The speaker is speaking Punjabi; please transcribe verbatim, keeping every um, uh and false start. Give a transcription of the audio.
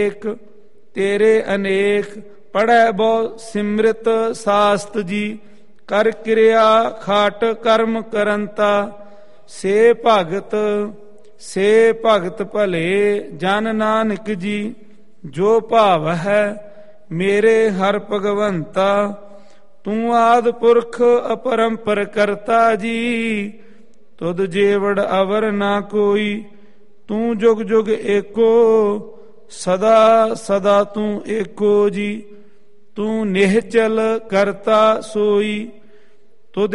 ਇੱਕ ਤੇਰੇ ਅਨੇਕ ਪੜ੍ਹੈ ਬਹੁ ਸਿਮਰਤ ਸਾਸਤ ਜੀ। ਕਰ ਕਿਰਿਆ ਖਾਟ ਕਰਮ ਕਰੰਤਾ ਸੇ ਭਗਤ ਸੇ ਭਗਤ ਭਲੇ ਜਨ ਨਾਨਕ ਜੀ। ਜੋ ਭਾਵ ਹੈ ਮੇਰੇ ਹਰ ਭਗਵੰਤਾ ਤੂੰ ਆਦ ਪੁਰਖ ਅਪਰੰਪਰ ਕਰਤਾ ਜੀ। ਤੁਧ ਜੇਵੜ ਅਵਰ ਨਾ ਕੋਈ ਤੂੰ ਜੁਗ ਜੁਗ ਏਕੋ ਸਦਾ ਸਦਾ ਤੂੰ ਏਕੋ ਜੀ। ਤੂੰ ਨਿਹਚਲ ਕਰਤਾ ਸੋਈ